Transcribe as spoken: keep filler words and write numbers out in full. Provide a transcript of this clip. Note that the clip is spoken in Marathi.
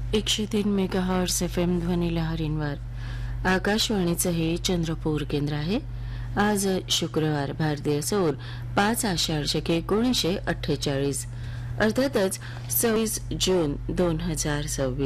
एकशे तीन मेगाहर्ट्झ एफ एम ध्वनी लहरींवर आकाशवाणीचं हे चंद्रपूर केंद्र आहे. आज शुक्रवार, भारतीय सौर पाच आषाढ शके एकोणीसशे अठ्ठेचाळीस, अर्थातच सव्वीस जून दोन हजार सव्वीस.